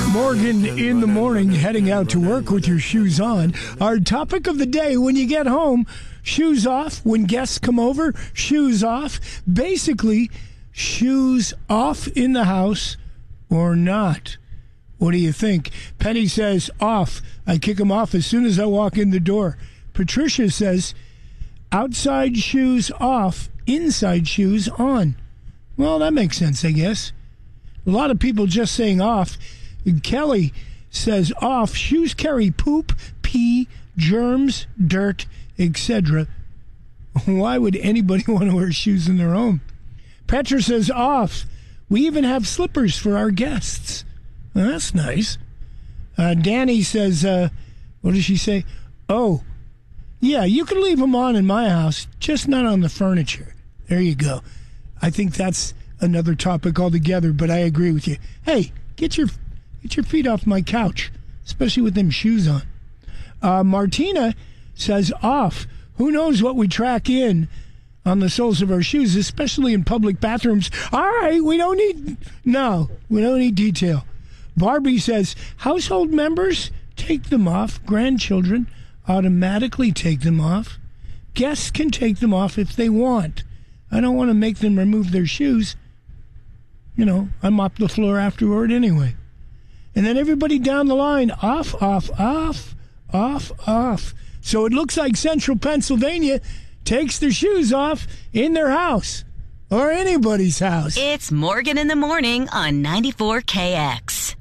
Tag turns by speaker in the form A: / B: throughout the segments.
A: Morgan in the morning, heading out to work with your shoes on. Our topic of the day, when you get home, shoes off. When guests come over, shoes off. Basically, shoes off in the house or not. What do you think? Penny says off. I kick them off as soon as I walk in the door. Patricia says outside shoes off, inside shoes on. Well, that makes sense, I guess. A lot of people just saying off. Kelly says off. Shoes carry poop, pee, germs, dirt, etc. Why would anybody want to wear shoes in their home? Petra says off. We even have slippers for our guests. Well, that's nice. Danny says, what does she say? Oh, yeah, you can leave them on in my house, just not on the furniture. There you go. I think that's another topic altogether, but I agree with you. Hey, get your feet off my couch, especially with them shoes on. Martina says off. Who knows what we track in on the soles of our shoes, especially in public bathrooms. All right, we don't need detail. Barbie says household members take them off. Grandchildren automatically take them off. Guests can take them off if they want. I don't want to make them remove their shoes. You know, I mop the floor afterward anyway. And then everybody down the line, off, off, off, off, off. So it looks like Central Pennsylvania takes their shoes off in their house or anybody's house.
B: It's Morgan in the Morning on 94KX.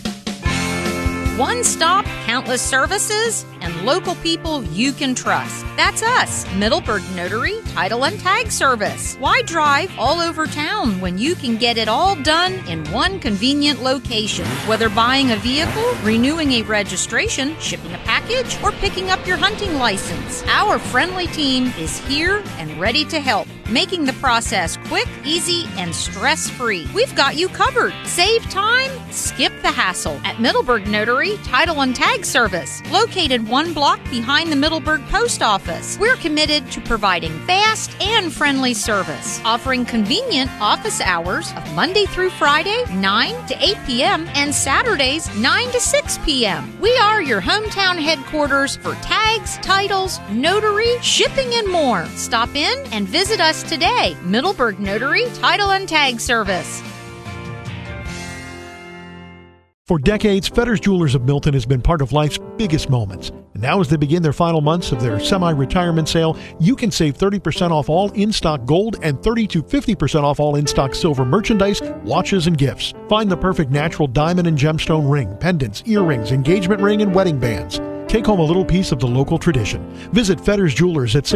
C: One stop, countless services, and local people you can trust. That's us, Middleburg Notary, Title and Tag Service. Why drive all over town when you can get it all done in one convenient location? Whether buying a vehicle, renewing a registration, shipping a package, or picking up your hunting license, our friendly team is here and ready to help, making the process quick, easy, and stress-free. We've got you covered. Save time, skip the hassle at Middleburg Notary, Title and Tag Service, located one block behind the Middleburg Post Office. We're committed to providing fast and friendly service, offering convenient office hours of Monday through Friday, 9 to 8 p.m., and Saturdays, 9 to 6 p.m. We are your hometown headquarters for tags, titles, notary, shipping, and more. Stop in and visit us today. Middleburg Notary, Title and Tag Service.
D: For decades, Fetters Jewelers of Milton has been part of life's biggest moments. And now as they begin their final months of their semi-retirement sale, you can save 30% off all in-stock gold and 30 to 50% off all in-stock silver merchandise, watches, and gifts. Find the perfect natural diamond and gemstone ring, pendants, earrings, engagement ring, and wedding bands. Take home a little piece of the local tradition. Visit Fetters Jewelers at